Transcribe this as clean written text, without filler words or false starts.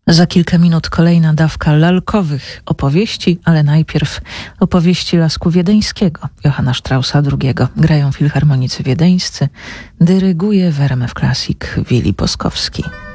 Za kilka minut kolejna dawka lalkowych opowieści, ale najpierw opowieści Lasku Wiedeńskiego, Johanna Straussa II. Grają filharmonicy wiedeńscy, dyryguje w RMF Classic Willi Boskowski.